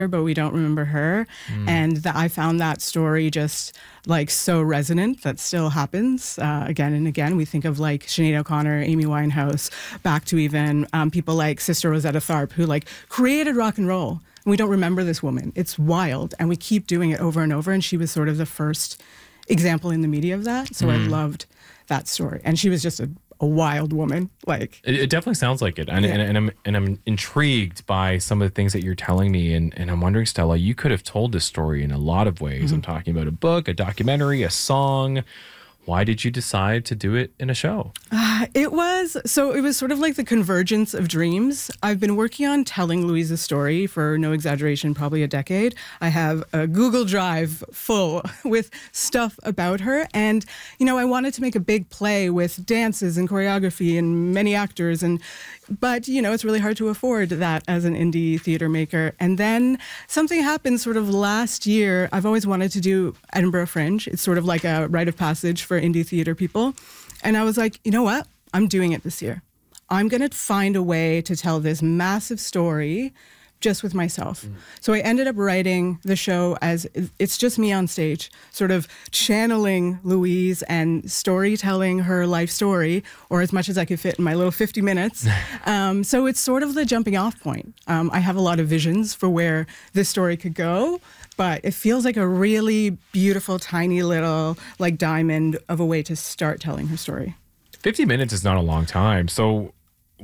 but we don't remember her. And I found that story just like so resonant. That still happens again and again. We think of like Sinead O'Connor, Amy Winehouse, back to even people like Sister Rosetta Tharpe, who like created rock and roll. And we don't remember this woman. It's wild. And we keep doing it over and over. And she was sort of the first example in the media of that. So I loved that story. And she was just a wild woman. Like it definitely sounds like it. And I'm intrigued by some of the things that you're telling me. And I'm wondering, Stella, you could have told this story in a lot of ways. I'm talking about a book, a documentary, a song. Why did you decide to do it in a show? It was sort of like the convergence of dreams. I've been working on telling Louise's story for, no exaggeration, probably a decade. I have a Google Drive full with stuff about her. And, you know, I wanted to make a big play with dances and choreography and many actors. But, you know, it's really hard to afford that as an indie theater maker. And then something happened sort of last year. I've always wanted to do Edinburgh Fringe. It's sort of like a rite of passage for indie theater people. And I was like, you know what? I'm doing it this year. I'm going to find a way to tell this massive story just with myself. So I ended up writing the show as it's just me on stage, sort of channeling Louise and storytelling her life story, or as much as I could fit in my little 50 minutes. So it's sort of the jumping off point. I have a lot of visions for where this story could go, but it feels like a really beautiful, tiny little like diamond of a way to start telling her story. 50 minutes is not a long time. So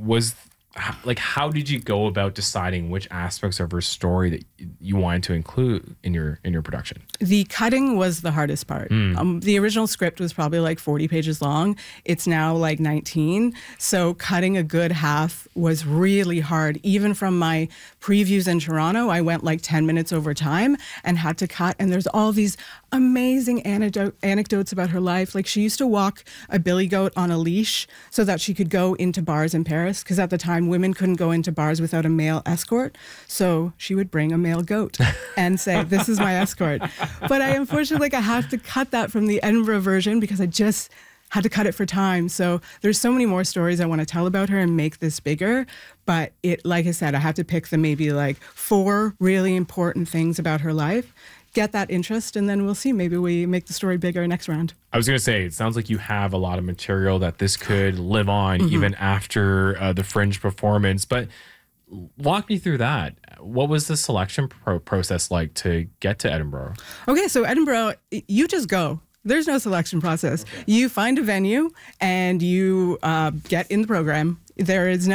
how did you go about deciding which aspects of her story that you wanted to include in your production? The cutting was the hardest part. The original script was probably like 40 pages long. It's now like 19. So cutting a good half was really hard. Even from my previews in Toronto, I went like 10 minutes over time and had to cut. And there's all these amazing anecdotes about her life. Like she used to walk a billy goat on a leash so that she could go into bars in Paris, because at the time women couldn't go into bars without a male escort. So she would bring a male goat and say, this is my escort. But I unfortunately, I have to cut that from the Edinburgh version because I just had to cut it for time. So there's so many more stories I want to tell about her and make this bigger. But like I said, I have to pick the maybe like 4 really important things about her life, get that interest, and then we'll see. Maybe we make the story bigger next round. I was going to say, it sounds like you have a lot of material that this could live on even after the Fringe performance. But walk me through that. What was the selection process like to get to Edinburgh? Okay, so Edinburgh, you just go. There's no selection process. Okay. You find a venue and you get in the program. There is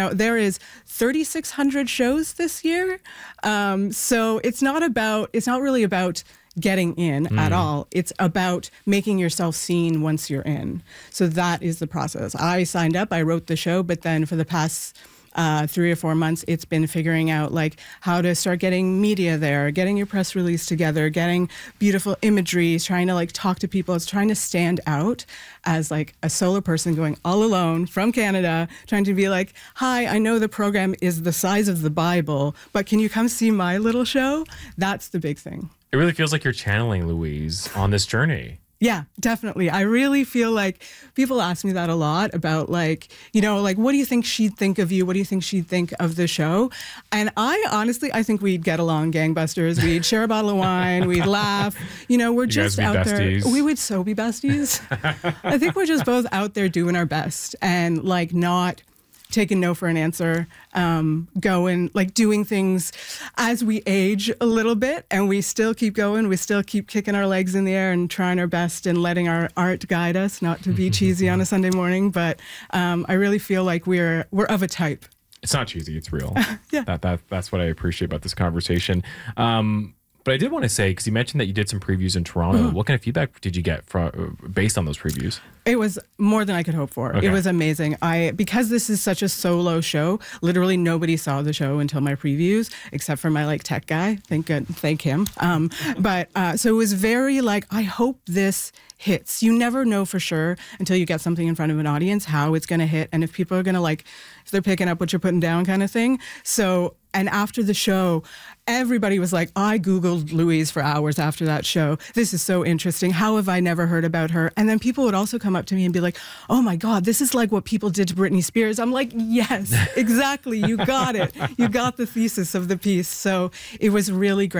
3,600 shows this year. So it's not really about getting in at all. It's about making yourself seen once you're in. So that is the process. I signed up, I wrote the show, but then for the past 3 or 4 months, it's been figuring out like how to start getting media there, getting your press release together, getting beautiful imagery, trying to like talk to people. It's trying to stand out as like a solo person going all alone from Canada, trying to be like, hi, I know the program is the size of the Bible, but can you come see my little show? That's the big thing. It really feels like you're channeling Louise on this journey. Yeah, definitely. I really feel like people ask me that a lot about like, you know, like, what do you think she'd think of you? What do you think she'd think of the show? And I think we'd get along gangbusters. We'd share a bottle of wine. We'd laugh. You know, we're just out there. We would so be besties. I think we're just both out there doing our best and like not taking no for an answer, going, like doing things as we age a little bit and we still keep going. We still keep kicking our legs in the air and trying our best and letting our art guide us, not to be cheesy on a Sunday morning. But I really feel like we're of a type. It's not cheesy. It's real. Yeah. That's what I appreciate about this conversation. But I did want to say, because you mentioned that you did some previews in Toronto. What kind of feedback did you get based on those previews? It was more than I could hope for. Okay. It was amazing. Because this is such a solo show, literally nobody saw the show until my previews, except for my like tech guy. Thank him. So it was very like, I hope this hits. You never know for sure until you get something in front of an audience how it's going to hit and if people are going to like, if they're picking up what you're putting down kind of thing. So, and after the show, everybody was like, I Googled Louise for hours after that show. This is so interesting. How have I never heard about her? And then people would also come up to me and be like, oh my God, this is like what people did to Britney Spears. I'm like, yes, exactly. You got it. You got the thesis of the piece. So it was really great.